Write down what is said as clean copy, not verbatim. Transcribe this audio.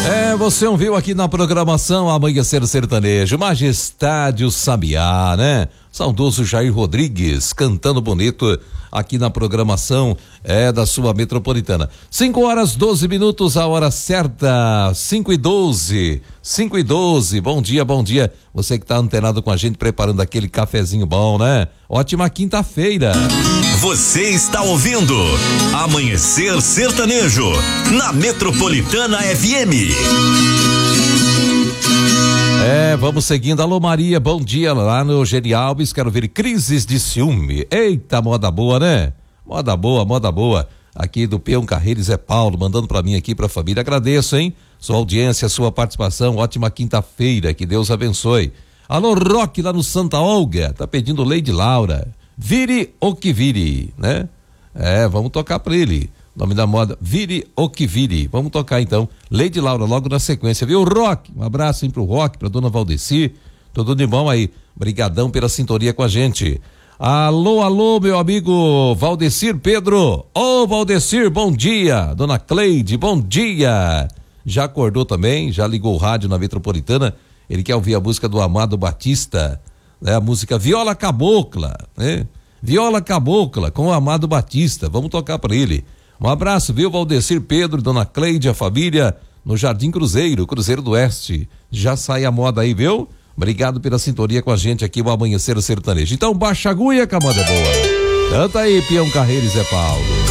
Você ouviu aqui na programação Amanhecer Sertanejo, Majestade o Sabiá, né? Saudoso Jair Rodrigues, cantando bonito aqui na programação da sua metropolitana. 5h12, a hora certa, 5h12. Bom dia. Você que tá antenado com a gente, preparando aquele cafezinho bom, né? Ótima quinta-feira. Você está ouvindo Amanhecer Sertanejo na Metropolitana FM. Vamos seguindo. Alô Maria, bom dia lá no Eugênio Alves, quero ver Crises de Ciúme. Eita, moda boa, né? Moda boa. Aqui do Peão Carreiro Zé Paulo, mandando pra mim aqui, pra família. Agradeço, hein? Sua audiência, sua participação, ótima quinta-feira, que Deus abençoe. Alô Roque lá no Santa Olga, tá pedindo Lady Laura. Vire o que vire, né? Vamos tocar pra ele. Nome da moda, Vire o que vire. Vamos tocar então, Lady Laura, logo na sequência, viu? Rock, um abraço aí pro Rock, pra dona Valdeci, tudo de bom aí. Brigadão pela sintonia com a gente. Alô, meu amigo Valdecir Pedro. Ô, Valdecir, bom dia. Dona Cleide, bom dia. Já acordou também, já ligou o rádio na Metropolitana. Ele quer ouvir a música do Amado Batista, né? A música Viola Cabocla, né? Viola Cabocla com o Amado Batista. Vamos tocar pra ele. Um abraço, viu, Valdecir Pedro, dona Cleide, a família no Jardim Cruzeiro do Oeste. Já sai a moda aí, viu? Obrigado pela sintonia com a gente aqui, o Amanhecer Sertanejo. Então, baixa a agulha, camada boa. Canta aí, Peão Carreiro Zé Paulo.